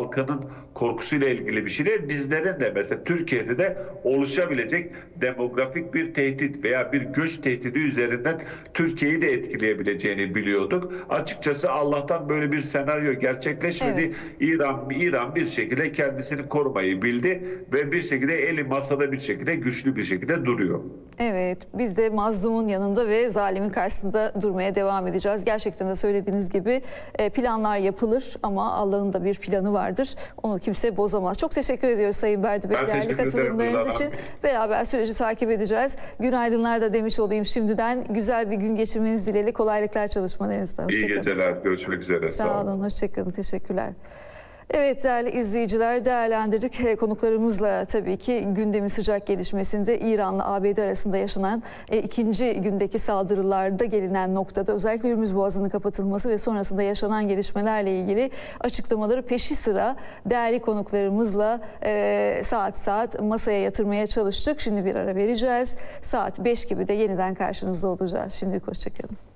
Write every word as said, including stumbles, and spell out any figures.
halkının korkusuyla ilgili bir şey değil. Bizlerin de mesela Türkiye'de de oluşabilecek demografik bir tehdit veya bir göç tehdidi üzerinden Türkiye'yi de etkileyebileceğini biliyorduk. Açıkçası Allah'tan böyle bir senaryo gerçekleşmedi. Evet. İran İran bir şekilde kendisini korumayı bildi ve bir şekilde eli masada bir şekilde güçlü bir şekilde duruyor. Evet, biz de mazlumun yanında ve zalimin karşısında durmaya devam edeceğiz. Gerçekten de söylediğiniz gibi planlar yapılır ama Allah'ın da bir planı vardır. Onu kimse bozamaz. Çok teşekkür ediyoruz Sayın Berdi Bey, Ben değerli teşekkür ederim katılımlarınız Nurhan için. Hanım. Beraber süreci takip edeceğiz. Günaydınlar da demiş olayım şimdiden. Güzel bir gün geçirmenizi dileğiyle, kolaylıklar çalışmalarınızda. İyi geceler. Görüşmek üzere. Sağ, Sağ olun. Hoşçakalın. Teşekkürler. Evet değerli izleyiciler, değerlendirdik. Konuklarımızla tabii ki gündemin sıcak gelişmesinde İran'la A B D arasında yaşanan e, ikinci gündeki saldırılarda gelinen noktada özellikle Hürmüz Boğazı'nın kapatılması ve sonrasında yaşanan gelişmelerle ilgili açıklamaları peşi sıra değerli konuklarımızla e, saat saat masaya yatırmaya çalıştık. Şimdi bir ara vereceğiz. Saat beş gibi de yeniden karşınızda olacağız. Şimdi hoşçakalın.